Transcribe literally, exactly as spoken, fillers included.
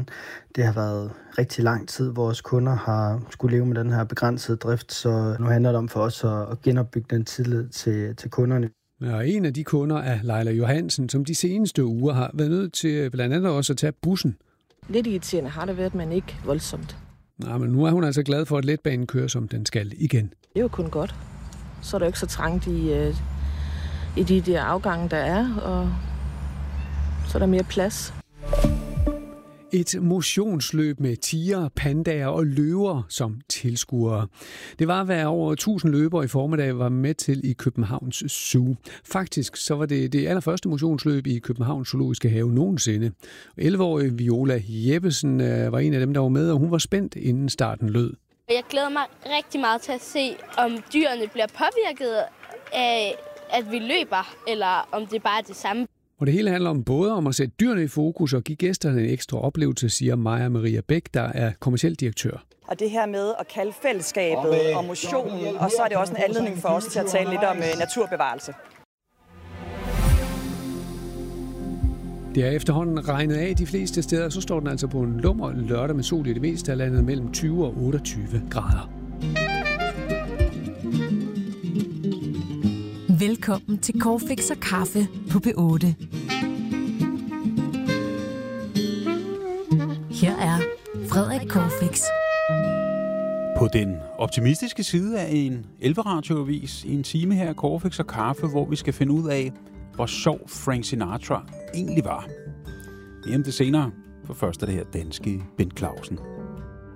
verden. Det har været rigtig lang tid, vores kunder har skulle leve med den her begrænsede drift, så nu handler det om for os at genopbygge den tillid til, til kunderne. Ja, en af de kunder er Leila Johansen, som de seneste uger har været nødt til blandt andet også at tage bussen. Lidt irriterende har det været, men ikke voldsomt. Nej, men nu er hun altså glad for, at letbanen kører, som den skal igen. Det er jo kun godt. Så er der jo ikke så trangt i, øh, i de der afgange, der er, og så er der mere plads. Et motionsløb med tiger, pandaer og løver som tilskuere. Det var, hvad over tusind løbere i formiddag var med til i Københavns Zoo. Faktisk så var det det allerførste motionsløb i Københavns Zoologiske Have nogensinde. elleve-årige Viola Jeppesen var en af dem, der var med, og hun var spændt, inden starten lød. Jeg glæder mig rigtig meget til at se, om dyrene bliver påvirket af, at vi løber, eller om det bare er det samme. Og det hele handler om både om at sætte dyrene i fokus og give gæsterne en ekstra oplevelse, siger Maja Maria Bæk, der er kommerciel direktør. Og det her med at kalde fællesskabet og motionen, og så er det også en anledning for os til at tale lidt om naturbevarelse. Det er efterhånden regnet af de fleste steder, så står den altså på en lummer lørdag med sol i det meste af landet mellem tyve og otteogtyve grader. Velkommen til Corfix og Kaffe på P otte. Her er Frederik Corfix. På den optimistiske side af en elleve-radioavis i en time her Corfix og Kaffe, hvor vi skal finde ud af, hvor sjov Frank Sinatra egentlig var. Mere om det senere, for først er det her danske Bent Clausen.